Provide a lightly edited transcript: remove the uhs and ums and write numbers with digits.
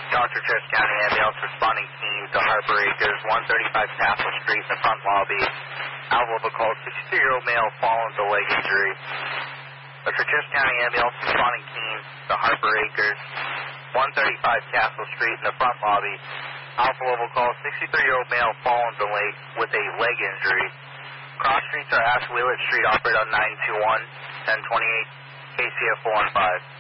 Dr. Church County Ambulance responding team to Harper Acres, 135 Castle Street in the front lobby. Alpha Level call, 63-year-old male fallen to leg injury. Dr. Church County Ambulance responding team to Harper Acres, 135 Castle Street in the front lobby. Alpha Level call, 63-year-old male fallen to leg with a leg injury. Cross streets are Ash Wheeler Street, operated on 921, 1028, KCF 415.